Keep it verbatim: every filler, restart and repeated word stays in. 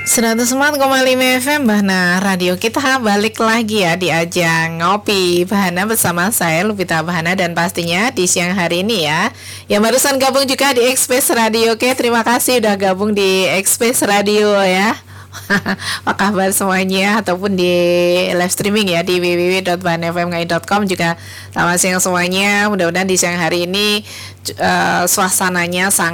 seratus empat koma lima F M Bahana Radio kita balik lagi ya di ajang Ngopi Bahana bersama saya Lupita Bahana, dan pastinya di siang hari ini ya yang barusan gabung juga di Express Radio. Oke, terima kasih udah gabung di Express Radio ya. Apa kabar semuanya, ataupun di live streaming ya di w w w dot bahana f m k i dot com juga. Selamat siang semuanya, mudah-mudahan di siang hari ini uh, suasananya sangat